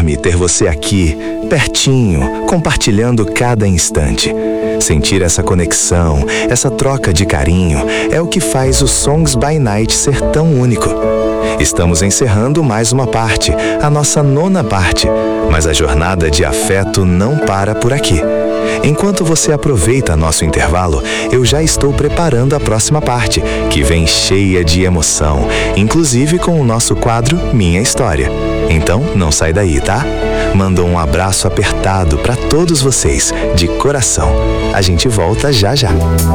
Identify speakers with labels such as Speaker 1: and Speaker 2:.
Speaker 1: enorme ter você aqui, pertinho, compartilhando cada instante. Sentir essa conexão, essa troca de carinho, é o que faz o Songs by Night ser tão único. Estamos encerrando mais uma parte, a nossa 9ª parte, mas a jornada de afeto não para por aqui. Enquanto você aproveita nosso intervalo, eu já estou preparando a próxima parte, que vem cheia de emoção, inclusive com o nosso quadro Minha História. Então, não sai daí, tá? Mando um abraço apertado para todos vocês, de coração. A gente volta já já.